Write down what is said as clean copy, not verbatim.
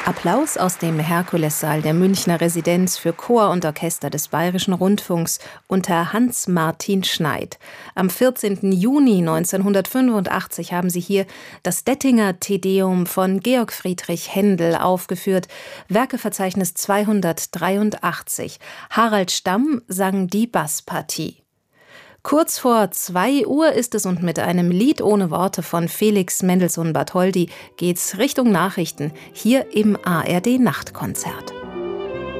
Applaus aus dem Herkulessaal der Münchner Residenz für Chor und Orchester des Bayerischen Rundfunks unter Hans-Martin Schneid. Am 14. Juni 1985 haben sie hier das Dettinger Te-Deum von Georg Friedrich Händel aufgeführt, Werkeverzeichnis 283. Harald Stamm sang die Basspartie. Kurz vor 2 Uhr ist es und mit einem Lied ohne Worte von Felix Mendelssohn Bartholdy geht's Richtung Nachrichten hier im ARD Nachtkonzert.